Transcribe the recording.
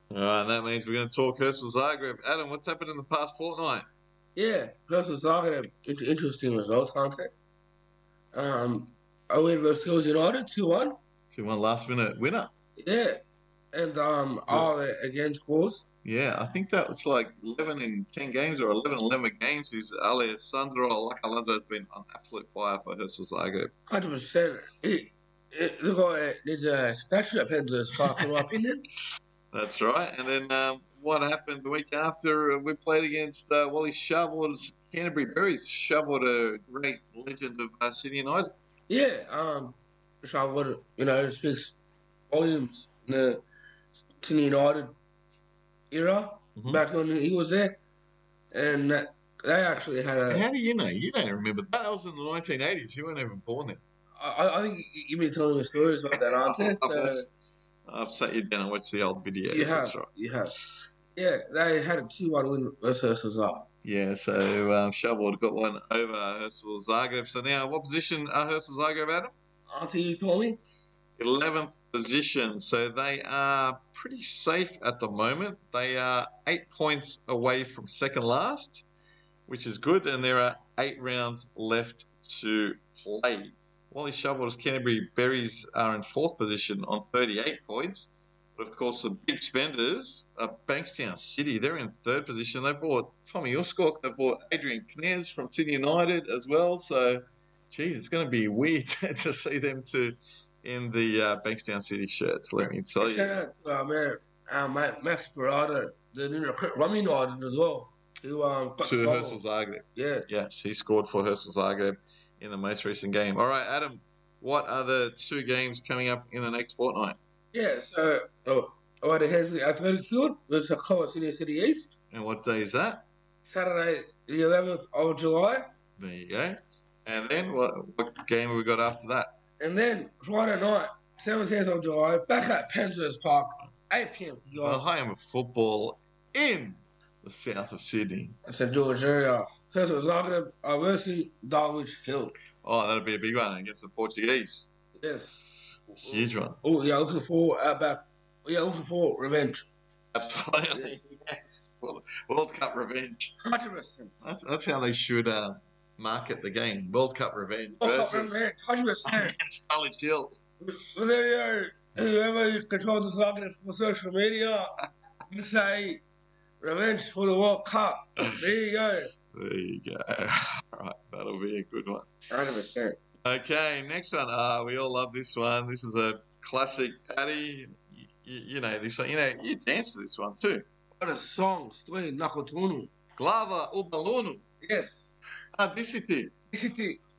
All right, that means we're going to talk Herschel Zagreb. Adam, what's happened in the past fortnight? Yeah, Herschel Zagreb, interesting results, aren't they? I win versus United 2-1. 2-1 last minute winner. Yeah, and Well, all again scores. yeah, I think that was like 11 in 10 games or 11 games. Is Alessandro Lacalanta has been on absolute fire for Herschel Zagreb. 100%. The guy needs a statue up Hendricks Park, in my opinion. That's right. And then what happened the week after? We played against Wally Shovel's Canterbury Berries. Shovel, a great legend of Sydney United. Yeah, Charlotte, speaks volumes in the Sydney United era Mm-hmm. back when he was there. And they actually had a. How do you know? You don't remember that. That was in the 1980s. You weren't even born then. I think you've been telling me stories about that, aren't you? So I've sat you down and watched the old videos. you have, That's right. you have. Yeah, they had a 2-1 win versus Zagreb. Yeah, so Shovel got one over Herschel Zagreb. So now, what position are Herschel Zagreb at? Auntie, you told me? 11th position. So they are pretty safe at the moment. They are 8 points away from second last, which is good, and there are 8 rounds left to play. Wally Shovel's Canterbury Berries are in 4th position on 38 points. But of course, the big spenders are Bankstown City. They're in 3rd position. They bought Tommy Uscock. They bought Adrian Knez from Sydney United as well. So, geez, it's going to be weird to see them in the Bankstown City shirts, let me tell you. Shout out, man, Max Barada, the Rum United as well. Who got to the goal. Herschel Zagreb. Yeah. Yes, he scored for Herschel Zagreb in the most recent game. All right, Adam, what are the 2 games coming up in the next fortnight? Yeah, so it has the Athletic Field versus Alcoa City East. And what day is that? Saturday, the 11th of July. There you go. And then what game have we got after that? And then Friday night, 17th of July, back at Penshurst Park, 8 p.m. A home of football in the south of Sydney. St George area. Herschel Zagreb versus Dulwich Hill. Oh, that'll be a big one against the Portuguese. Yes. Huge one. Oh, yeah, looking for revenge. Absolutely. Yes. World Cup revenge. 100%. That's how they should market the game. World Cup revenge. World Cup revenge, 100%. Dulwich Hill. Well, there you go. Whoever controls the Zagreb for social media, you say revenge for the World Cup. There you go. There you go. All right, that'll be a good one. 100%. Okay, next one. We all love this one. This is a classic, Paddy. You know this one. You know, you dance to this one too. What a song, Stoy Nakotunu. Glava Ubalunu. Yes. Disiti. City.